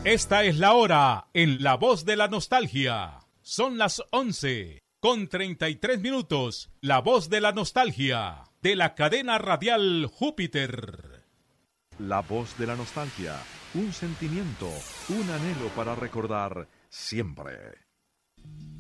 Esta es la hora en La Voz de la Nostalgia. Son las 11:33. La Voz de la Nostalgia, de la cadena radial Júpiter. La Voz de la Nostalgia, un sentimiento, un anhelo para recordar siempre.